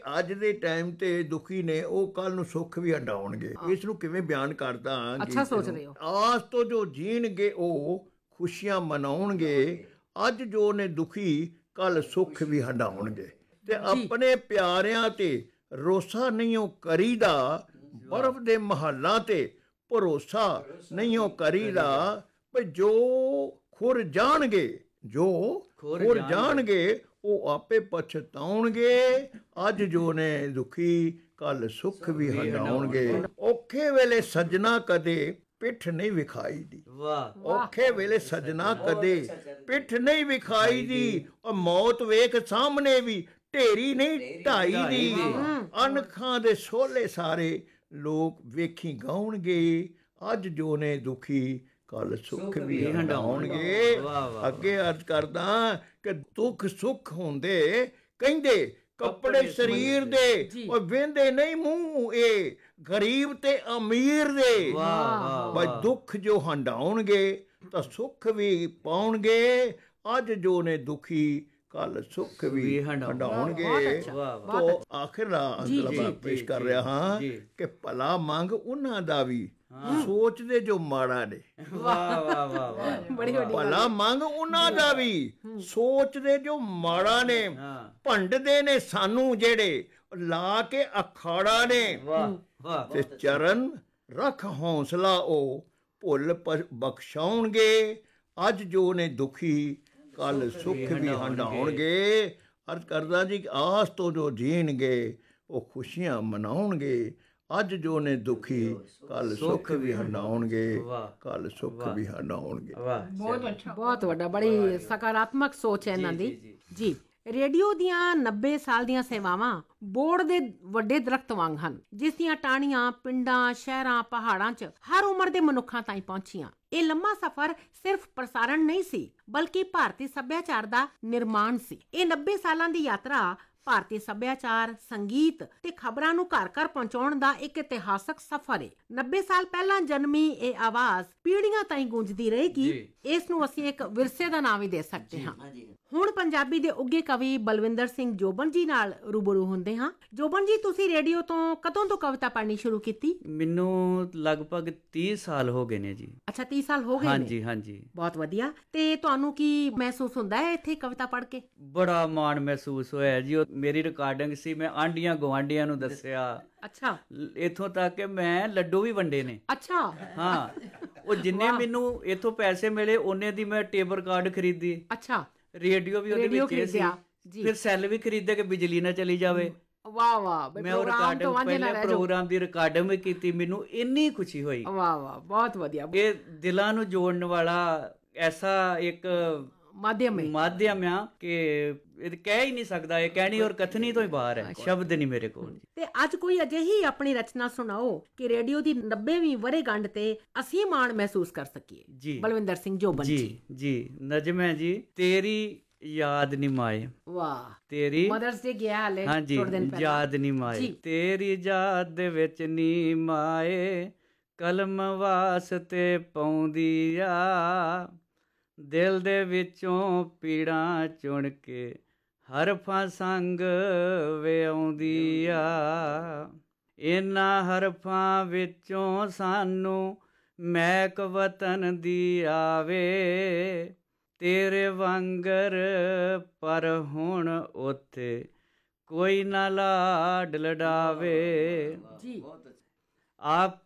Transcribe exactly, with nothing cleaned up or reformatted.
ਅੱਜ ਦੇ ਟਾਈਮ ਤੇ ਦੁਖੀ ਨੇ ਉਹ ਕੱਲ ਨੂੰ ਸੁੱਖ ਵੀ ਹੰਡਾਉਣਗੇ। ਇਸ ਨੂੰ ਕਿਵੇਂ ਬਿਆਨ ਕਰਦਾ ਹਾਂ, ਅੱਛਾ ਸੋਚ ਰਹੇ ਹੋ। ਆਸ ਤੋਂ ਜੋ ਜੀਣਗੇ ਉਹ ਖੁਸ਼ੀਆਂ ਮਨਾਉਣਗੇ, ਅੱਜ ਜੋ ਨੇ ਦੁਖੀ ਕੱਲ ਸੁੱਖ ਵੀ ਹੰਡਾਉਣਗੇ। ਤੇ ਆਪਣੇ ਪਿਆਰਿਆਂ ਤੇ ਰੋਸਾ ਨਹੀਂ ਉਹ ਕਰੀਦਾ, ਬਰਫ਼ ਦੇ ਮਹੱਲਾਂ ਤੇ ਭਰੋਸਾ ਨਹੀਂ ਉਹ ਕਰੀਦਾ। ਪਰ ਜੋ ਖੁਰ ਜਾਣਗੇ, ਜੋ ਖੁਰ ਜਾਣਗੇ ਉਹ ਆਪੇ ਪਛਤਾਉਣਗੇ, ਅੱਜ ਜੋ ਨੇ ਦੁਖੀ ਕੱਲ ਸੁੱਖ ਵੀ ਹੰਡਾਉਣਗੇ। ਔਖੇ ਵੇਲੇ ਸੱਜਣਾ ਕਦੇ ਪਿੱਠ ਨਹੀਂ ਵਿਖਾਈ ਦੀ, ਔਖੇ ਵੇਲੇ ਸੱਜਣਾ ਕਦੇ ਪਿੱਠ ਨਹੀਂ ਵਿਖਾਈ ਦੀ, ਔਰ ਮੌਤ ਵੇਖ ਸਾਹਮਣੇ ਵੀ ਢੇਰੀ ਨਹੀਂ ਢਾਈ ਦੀ। ਅਣਖਾਂ ਦੇ ਸੋਲੇ ਸਾਰੇ ਲੋਕ ਵੇਖੀ ਗਾਉਣਗੇ, ਅੱਜ ਜੋ ਨੇ ਦੁਖੀ ਕੱਲ ਸੁੱਖ ਵੀ ਹੰਡਾਉਣਗੇ। ਅੱਗੇ ਅਰਜ਼ ਕਰਦਾ ਕਿ ਦੁੱਖ ਸੁੱਖ ਹੁੰਦੇ ਕਹਿੰਦੇ ਕੱਪੜੇ ਸਰੀਰ ਦੇ, ਔਰ ਵੇਂਦੇ ਨਹੀਂ ਮੂੰਹ ਇਹ ਗਰੀਬ ਤੇ ਅਮੀਰ ਦੇ। ਬਈ ਦੁੱਖ ਜੋ ਹੰਡਾਉਣਗੇ ਤਾਂ ਸੁੱਖ ਵੀ ਪਾਉਣਗੇ, ਅੱਜ ਜੋ ਨੇ ਦੁਖੀ ਕੱਲ ਸੁੱਖ ਵੀ ਹੰਡਾਉਣਗੇ। ਤੋ ਆਖਿਰ ਅੰਦਲਾ ਪੇਸ਼ ਕਰ ਰਿਹਾ ਹਾਂ ਕਿ ਭਲਾ ਮੰਗ ਉਹਨਾਂ ਦਾ ਵੀ ਸੋਚਦੇ ਜੋ ਮਾੜਾ ਨੇ। ਭਲਾ ਮੰਗ ਉਹਨਾਂ ਦਾ ਵੀ ਸੋਚਦੇ ਜੋ ਮਾੜਾ ਨੇ, ਭੰਡਦੇ ਨੇ ਸਾਨੂੰ ਜਿਹੜੇ ਲਾ ਕੇ ਅਖਾੜਾ ਨੇ। ਤੇ ਚਰਨ ਰੱਖ ਹੌਸਲਾ ਉਹ ਭੁੱਲ ਬਖਸ਼ਾਉਣਗੇ, ਅੱਜ ਜੋ ਨੇ ਦੁਖੀ ਕੱਲ ਸੁੱਖ ਵੀ ਹੰਡਾਉਣਗੇ। ਅਰਜ਼ ਕਰਦਾ ਜੀ ਆਸ ਤੋਂ ਜੋ ਜੀਣਗੇ ਉਹ ਖੁਸ਼ੀਆਂ ਮਨਾਉਣਗੇ, ਅੱਜ ਜੋ ਨੇ ਦੁਖੀ ਕੱਲ ਸੁੱਖ ਵੀ ਹੰਡਾਉਣਗੇ, ਕੱਲ ਸੁੱਖ ਵੀ ਹੰਡਾਉਣਗੇ। ਬਹੁਤ ਅੱਛਾ, ਬਹੁਤ ਵੱਡਾ, ਬੜੀ ਸਕਾਰਾਤਮਕ ਸੋਚ ਹੈ ਇਹਨਾਂ ਦੀ ਜੀ। ਰੇਡੀਓ ਦੀਆਂ ਨੱਬੇ ਸਾਲ ਦੀਆਂ ਸੇਵਾਵਾਂ ਬੋੜ ਦੇ ਵੱਡੇ ਦਰਖਤ ਵਾਂਗ ਹਨ, ਜਿਸ ਦੀਆਂ ਟਾਹਣੀਆਂ ਪਿੰਡਾਂ, ਸ਼ਹਿਰਾਂ, ਪਹਾੜਾਂ 'ਚ ਹਰ ਉਮਰ ਦੇ ਮਨੁੱਖਾਂ ਤਾਈਂ ਪਹੁੰਚੀਆਂ। ਇਹ ਲੰਮਾ ਸਫ਼ਰ ਸਿਰਫ ਪ੍ਰਸਾਰਣ ਨਹੀਂ ਸੀ, ਬਲਕਿ ਭਾਰਤੀ ਸੱਭਿਆਚਾਰ ਦਾ ਨਿਰਮਾਣ ਸੀ। ਇਹ ਨੱਬੇ ਸਾਲਾਂ ਦੀ ਯਾਤਰਾ ਭਾਰਤੀ ਸੱਭਿਆਚਾਰ, ਸੰਗੀਤ ਤੇ ਖਬਰਾਂ ਨੂੰ ਘਰ ਘਰ ਪਹੁੰਚਾਉਣ ਦਾ ਇੱਕ ਇਤਿਹਾਸਕ ਸਫ਼ਰ ਹੈ। ਨੱਬੇ ਸਾਲ ਪਹਿਲਾਂ ਜਨਮੀ ਇਹ ਆਵਾਜ਼ ਪੀੜ੍ਹੀਆਂ ਤਾਈਂ ਗੂੰਜਦੀ ਰਹੇਗੀ। ਇਸ ਨੂੰ ਅਸੀਂ ਇੱਕ ਵਿਰਸੇ ਦਾ ਨਾਮ ਵੀ ਦੇ ਸਕਦੇ ਹਾਂ। ਹੁਣ ਪੰਜਾਬੀ ਦੇ ਉੱਘੇ ਕਵੀ ਬਲਵਿੰਦਰ ਸਿੰਘ ਜੋਬਨ ਜੀ ਨਾਲ ਰੂਬਰੂ ਹੁੰਦੇ ਹਾਂ। ਜੋਬਨ ਜੀ, ਤੁਸੀਂ ਰੇਡੀਓ ਤੋਂ ਕਦੋਂ ਤੋਂ ਕਵਿਤਾ ਪੜ੍ਹਨੀ ਸ਼ੁਰੂ ਕੀਤੀ? ਮੈਨੂੰ ਲਗਭਗ ਤੀਹ ਸਾਲ ਹੋ ਗਏ ਨੇ ਜੀ। ਅੱਛਾ, ਤੀਹ ਸਾਲ ਹੋ ਗਏ? ਹਾਂਜੀ ਹਾਂਜੀ। ਬਹੁਤ ਵਧੀਆ। ਤੇ ਤੁਹਾਨੂੰ ਕੀ ਮਹਿਸੂਸ ਹੁੰਦਾ ਹੈ ਇੱਥੇ ਕਵਿਤਾ ਪੜ੍ਹ ਕੇ? ਬੜਾ ਮਾਣ ਮਹਿਸੂਸ ਹੋਇਆ ਜੀ। ਮੇਰੀ ਰਿਕਾਰਡਿੰਗ ਸੀ, ਮੈਂ ਆਂਢੀਆਂ ਗੁਆਂਢੀਆਂ ਨੂੰ ਦੱਸਿਆ। ਅੱਛਾ। ਇੱਥੋਂ ਤੱਕ ਕਿ ਮੈਂ ਲੱਡੂ ਵੀ ਵੰਡੇ ਨੇ। ਅੱਛਾ। ਹਾਂ, ਉਹ ਜਿੰਨੇ ਮੈਨੂੰ ਇੱਥੋਂ ਪੈਸੇ ਮਿਲੇ ਉਹਨੇ ਦੀ ਮੈਂ ਟੇਪ ਰਿਕਾਰਡ ਖਰੀਦੀ। ਅੱਛਾ। ਰੇਡੀਓ ਵੀ ਉਹਦੇ ਵਿੱਚ ਸੀ, ਫਿਰ ਸੈੱਲ ਵੀ ਖਰੀਦੇ ਕਿ ਬਿਜਲੀ ਨਾ ਚਲੀ ਜਾਵੇ। ਵਾਹ ਵਾਹ। ਮੈਂ ਉਹ ਰਿਕਾਰਡਿੰਗ ਪਹਿਲੇ ਪ੍ਰੋਗਰਾਮ ਦੀ ਰਿਕਾਰਡਿੰਗ ਵੀ ਕੀਤੀ, ਮੈਨੂੰ ਇੰਨੀ ਖੁਸ਼ੀ ਹੋਈ। ਵਾਹ ਵਾਹ, ਬਹੁਤ ਵਧੀਆ। ਇਹ ਦਿਲਾਂ ਨੂੰ ਜੋੜਨ ਵਾਲਾ ਐਸਾ ਇੱਕ ਮਾਧਿਅਮ ਹੈ ਮਾਧਿਅਮ ਆ ਕਿ ਇਹ ਕਹਿ ਹੀ ਨਹੀਂ ਸਕਦਾ, ਇਹ ਕਹਿਣੀ ਔਰ ਕਥਨੀ ਤੋਂ ਹੀ ਬਾਹਰ ਹੈ, ਸ਼ਬਦ ਨਹੀਂ ਮੇਰੇ ਕੋਲ। ਤੇ ਅੱਜ ਕੋਈ ਅਜਿਹੀ ਆਪਣੀ ਰਚਨਾ ਸੁਣਾਓ ਕਿ ਰੇਡੀਓ ਦੀ ਨੱਬੇਵੀਂ ਵਰ੍ਹੇਗੰਢ ਤੇ ਅਸੀਂ ਮਾਣ ਮਹਿਸੂਸ ਕਰ ਸਕੀਏ। ਜੀ ਬਲਵਿੰਦਰ ਸਿੰਘ ਜੋਬਨ ਜੀ। ਜੀ ਨਜ਼ਮ ਹੈ ਜੀ, ਤੇਰੀ ਯਾਦ ਨੀ ਮਾਏ। ਵਾਹ। ਤੇਰੀ ਮਦਰਸ ਡੇ ਗਿਆ ਹਲੇ ਹਾਂਜੀ, ਯਾਦ ਨੀ ਮਾਏ। ਤੇਰੀ ਯਾਦ ਦੇ ਵਿੱਚ ਨੀ ਮਾਏ, ਕਲਮ ਵਾਸਤੇ ਪਾਉਂਦੀ ਆ, ਦਿਲ ਦੇ ਵਿੱਚੋਂ ਪੀੜਾਂ ਚੁਣ ਕੇ ਹਰਫਾਂ ਸੰਗ ਵਿਆਉਂਦੀ ਆ। ਇਹਨਾਂ ਹਰਫਾਂ ਵਿੱਚੋਂ ਸਾਨੂੰ ਮਹਿਕ ਵਤਨ ਦੀ ਆਵੇ, ਤੇਰੇ ਵਾਂਗਰ ਪਰ ਹੁਣ ਉੱਥੇ ਕੋਈ ਨਾ ਲਾਡ ਲਡਾਵੇ। ਜੀ। ਆਪ